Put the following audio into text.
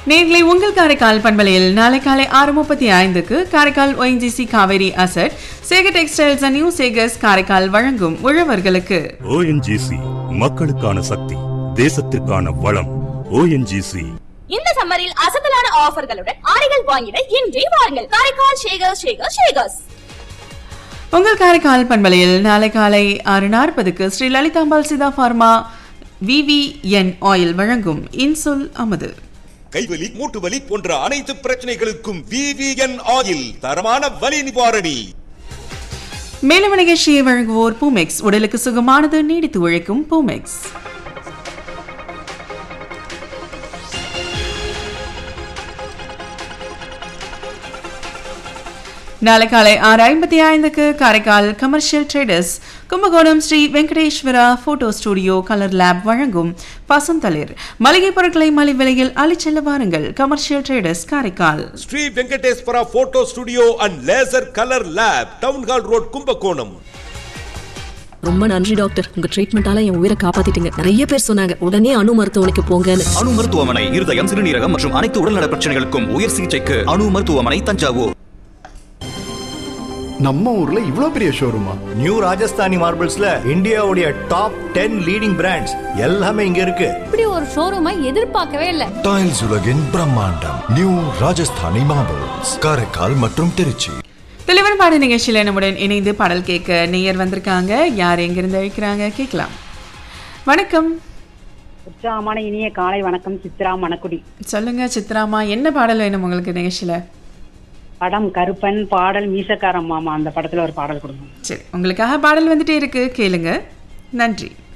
நேர்களை உங்கள் காரைக்கால் பண்பலையில் நாளை காலை 6:35க்கு Karaikal ONGC Kaveri asset Sekar textiles and new Sekar's Karaikal வழங்கும் உழவர்களுக்கு. ONGC மக்களுக்கான சக்தி, தேசத்திற்கான வளம். ONGC இந்த சம்மரில் அசத்தலான ஆஃபர்களுடன் ஆடைகள் வாங்கிட இன்றே வாருங்கள். காரைக்கால் ஷேகர்ஸ். உங்கள் காரைக்கால் பண்பலையில் நாளை காலை 6:40க்கு ஸ்ரீ லலிதாம்பாள் சிதா பார்மா VVN ஆயில் வழங்கும் இன்சுல் அமது. கைவலி, மூட்டு வலி போன்ற அனைத்து பிரச்சனைகளுக்கும் VVN ஆயில் தரமான வலி நிவாரணி. மேலும் நிகழ்ச்சியை வழங்குவோர் பூமெக்ஸ், உடலுக்கு சுகமானது, நீடித்து உழைக்கும் பூமெக்ஸ். நாளை காலை 6:55க்கு Karaikal commercial traders Kumbakonam Sri Venkateswara photo studio colour lab வழங்கும் பசுந்தளிர் மளிகை பொருட்களை மலிவு விலையில் அளிச்செல்ல வாருங்கள். Commercial traders Karaikal. Sri Venkateswara photo studio and laser colour lab, town hall road, Kumbakonam. ரொம்ப நன்றி டாக்டர், உங்க ட்ரீட்மெண்டால என் உயிரை காப்பாத்திட்டீங்க. நிறைய பேர் சொன்னாங்க உடனே அணு மருத்துவமனைக்கு போங்கன்னு. அணு மருத்துவமனை இருதயம், சிறுநீரகம் மற்றும் அனைத்து உடல்நல பிரச்சனைகளுக்கும் உயர் சிகிச்சைக்கு அணு மருத்துவமனை, தஞ்சாவூர். நம்ம ஊர்ல இவ்ளோ பெரிய ஷோரூமா? நியூ ராஜஸ்தானி மார்பிள்ஸ்ல இந்தியாவுடைய டாப் 10 லீடிங் பிராண்ட்ஸ் எல்லாமே இங்க இருக்கு. இப்படி ஒரு ஷோரூமை எதிர்பார்க்கவே இல்ல. டைல்ஸ் உலகின் பிரம்மாண்டம் நியூ ராஜஸ்தானி மார்பிள்ஸ், காரைக்கால் மற்றும் திருச்சி. தெளிவன் பாட நிகழ்ச்சியில நம்முடன் இணைந்து பாடல் கேட்க நேயர் வந்திருக்காங்க. யார் எங்கிருந்து அழைக்கிறாங்க கேட்கலாம். வணக்கம். உற்சாகமான இனிய காலை வணக்கம். சித்ரா மணக்குடி. சொல்லுங்க சித்ராமா, என்ன பாடல் வேணும் உங்களுக்கு நிகழ்ச்சியில? படம் கருப்பன், பாடல் மீசக்காரன் மாமா, அந்த படத்துல ஒரு பாடல் கொடுங்க. சரி, உங்களுக்காக பாடல் வந்துட்டே இருக்கு, கேளுங்க. நன்றி.